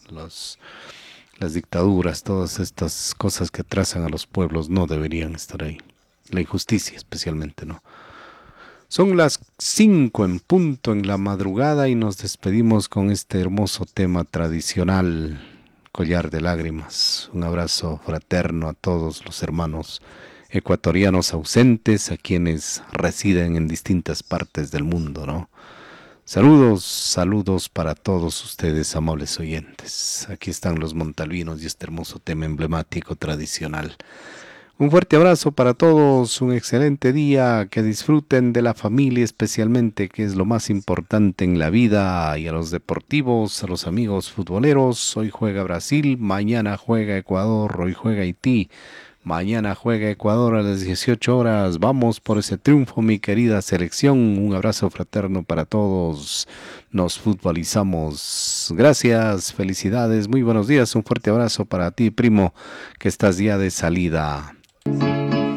Las dictaduras, todas estas cosas que atrasan a los pueblos no deberían estar ahí. La injusticia especialmente, ¿no? Son las 5 en punto en la madrugada y nos despedimos con este hermoso tema tradicional, Collar de Lágrimas. Un abrazo fraterno a todos los hermanos ecuatorianos ausentes, a quienes residen en distintas partes del mundo, ¿no? Saludos, saludos para todos ustedes, amables oyentes. Aquí están los montalvinos y este hermoso tema emblemático tradicional. Un fuerte abrazo para todos, un excelente día, que disfruten de la familia especialmente, que es lo más importante en la vida, y a los deportivos, a los amigos futboleros. Hoy juega Brasil, mañana juega Ecuador, hoy juega Haití, mañana juega Ecuador a las 18 horas. Vamos por ese triunfo, mi querida selección. Un abrazo fraterno para todos. Nos futbolizamos. Gracias, felicidades, muy buenos días. Un fuerte abrazo para ti, primo, que estás ya de salida.